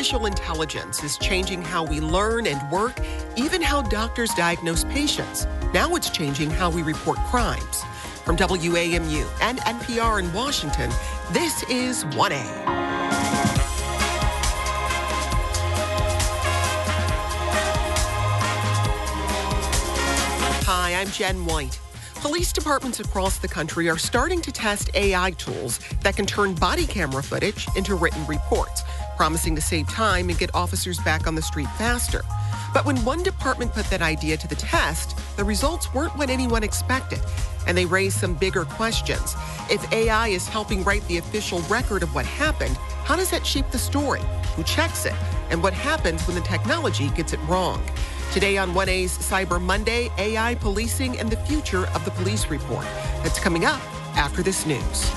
Artificial intelligence is changing how we learn and work, even how doctors diagnose patients. Now it's changing how we report crimes. From WAMU and NPR in Washington, this is 1A. Hi, I'm Jen White. Police departments across the country are starting to test AI tools that can turn body camera footage into written reports, promising to save time and get officers back on the street faster. But when one department put that idea to the test, the results weren't what anyone expected, and they raised some bigger questions. If AI is helping write the official record of what happened, how does that shape the story? Who checks it? And what happens when the technology gets it wrong? Today on 1A's Cyber Monday, AI policing and the future of the police report. That's coming up after this news.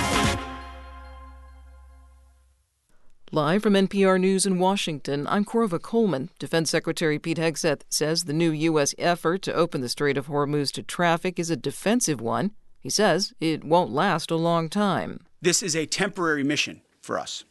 Live from NPR News in Washington, I'm Korva Coleman. Defense Secretary Pete Hegseth says the new U.S. effort to open the Strait of Hormuz to traffic is a defensive one. He says it won't last a long time. This is a temporary mission for us.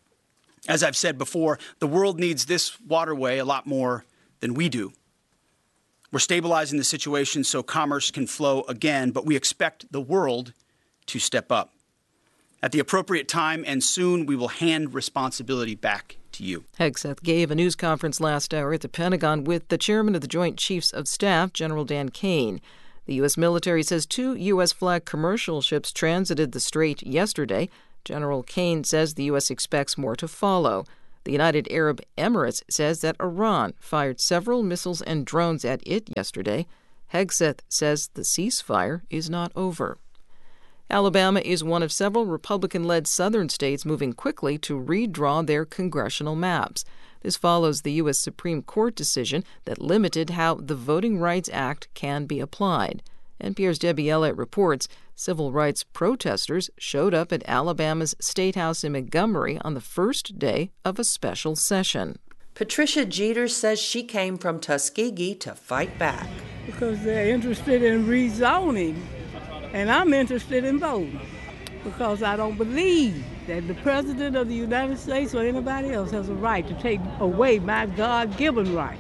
As I've said before, the world needs this waterway a lot more than we do. We're stabilizing the situation so commerce can flow again, but we expect the world to step up. At the appropriate time and soon, we will hand responsibility back to you. Hegseth gave a news conference last hour at the Pentagon with the chairman of the Joint Chiefs of Staff, General Dan Kane. The U.S. military says 2 U.S.-flagged commercial ships transited the strait yesterday. General Kane says the U.S. expects more to follow. The United Arab Emirates says that Iran fired several missiles and drones at it yesterday. Hegseth says the ceasefire is not over. Alabama is one of several Republican-led southern states moving quickly to redraw their congressional maps. This follows the U.S. Supreme Court decision that limited how the Voting Rights Act can be applied. NPR's Debbie Elliott reports civil rights protesters showed up at Alabama's State House in Montgomery on the first day of a special session. Patricia Jeter says she came from Tuskegee to fight back. Because they're interested in rezoning, and I'm interested in voting. Because I don't believe that the President of the United States or anybody else has a right to take away my God-given right.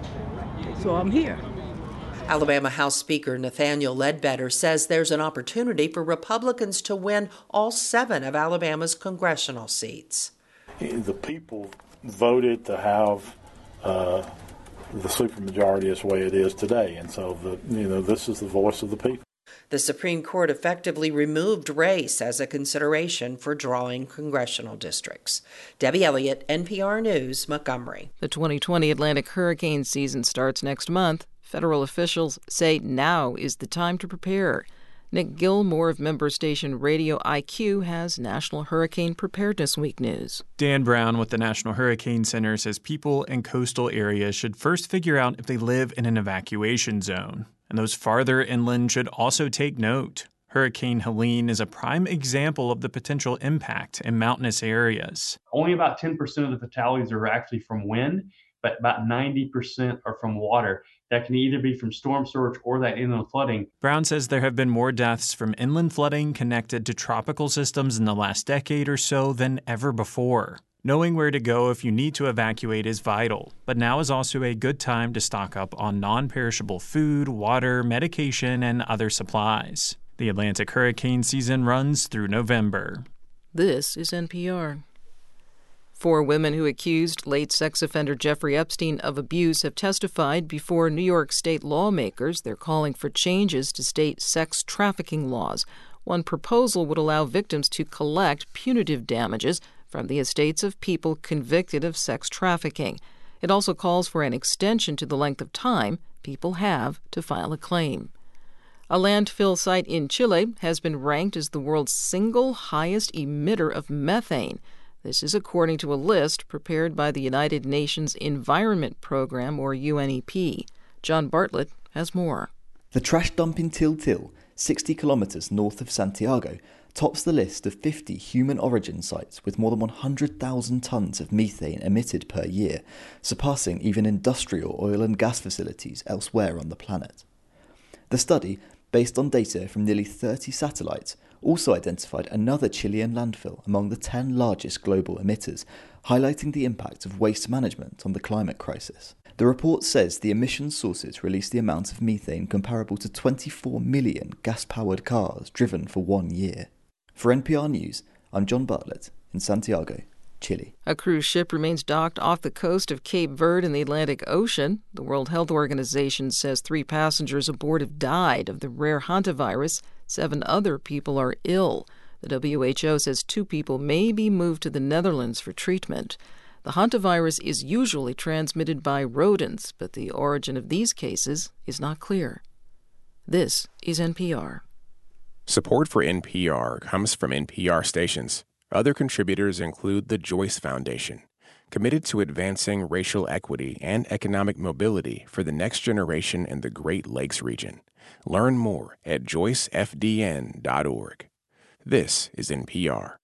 So I'm here. Alabama House Speaker Nathaniel Ledbetter says there's an opportunity for Republicans to win all 7 of Alabama's congressional seats. The people voted to have the supermajority is the way it is today, and so this is the voice of the people. The Supreme Court effectively removed race as a consideration for drawing congressional districts. Debbie Elliott, NPR News, Montgomery. The 2020 Atlantic hurricane season starts next month. Federal officials say now is the time to prepare. Nick Gilmore of member station Radio IQ has National Hurricane Preparedness Week news. Dan Brown with the National Hurricane Center says people in coastal areas should first figure out if they live in an evacuation zone. And those farther inland should also take note. Hurricane Helene is a prime example of the potential impact in mountainous areas. Only about 10% of the fatalities are actually from wind, but about 90% are from water. That can either be from storm surge or that inland flooding. Brown says there have been more deaths from inland flooding connected to tropical systems in the last decade or so than ever before. Knowing where to go if you need to evacuate is vital, but now is also a good time to stock up on non-perishable food, water, medication, and other supplies. The Atlantic hurricane season runs through November. This is NPR. 4 women who accused late sex offender Jeffrey Epstein of abuse have testified before New York state lawmakers. They're calling for changes to state sex trafficking laws. One proposal would allow victims to collect punitive damages from the estates of people convicted of sex trafficking. It also calls for an extension to the length of time people have to file a claim. A landfill site in Chile has been ranked as the world's single highest emitter of methane. This is according to a list prepared by the United Nations Environment Program, or UNEP. John Bartlett has more. The trash dump in Til Til, 60 kilometres north of Santiago, tops the list of 50 human origin sites with more than 100,000 tonnes of methane emitted per year, surpassing even industrial oil and gas facilities elsewhere on the planet. The study, based on data from nearly 30 satellites, also identified another Chilean landfill among the 10 largest global emitters, highlighting the impact of waste management on the climate crisis. The report says the emission sources release the amount of methane comparable to 24 million gas-powered cars driven for 1 year. For NPR News, I'm John Bartlett in Santiago, Chile. A cruise ship remains docked off the coast of Cape Verde in the Atlantic Ocean. The World Health Organization says 3 passengers aboard have died of the rare hantavirus. 7 other people are ill. The WHO says 2 people may be moved to the Netherlands for treatment. The hantavirus is usually transmitted by rodents, but the origin of these cases is not clear. This is NPR. Support for NPR comes from NPR stations. Other contributors include the Joyce Foundation, committed to advancing racial equity and economic mobility for the next generation in the Great Lakes region. Learn more at joycefdn.org. This is NPR.